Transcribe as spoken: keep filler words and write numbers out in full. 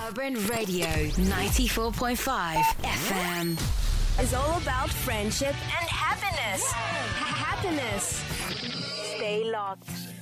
Urban Radio ninety-four point five F M is all about friendship and happiness. Happiness. Stay locked.